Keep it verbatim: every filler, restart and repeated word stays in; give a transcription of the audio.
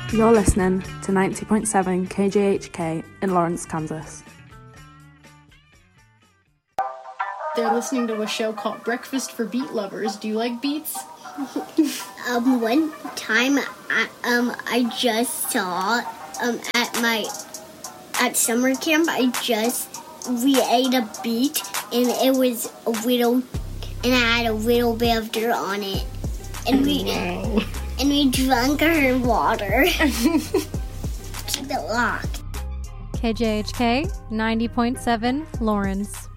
You're listening to ninety point seven K J H K in Lawrence, Kansas. They're listening to a show called Breakfast for Beat Lovers. Do you like beets? um, one time, I, um, I just saw, um, at my, at summer camp, I just, we ate a beet, and it was a little, and I had a little bit of dirt on it. And we, Wow. and we drank our water. Keep it locked. K J H K ninety point seven Lawrence.